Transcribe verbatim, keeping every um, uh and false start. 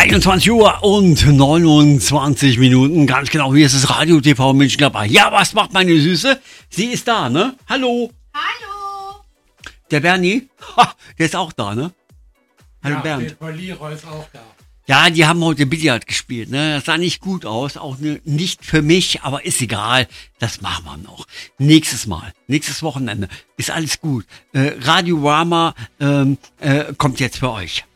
einundzwanzig Uhr und neunundzwanzig Minuten, ganz genau, hier ist das Radio T V München. Ja, was macht meine Süße? Sie ist da, ne? Hallo. Hallo. Der Bernie, ha, der ist auch da, ne? Hallo Ja, Bernd. der Verlierer ist auch da. Ja, die haben heute Billard gespielt, ne? Das sah nicht gut aus, auch ne, nicht für mich, aber ist egal. Das machen wir noch. Nächstes Mal, nächstes Wochenende ist alles gut. Äh, Radio Rama ähm, äh, kommt jetzt für euch.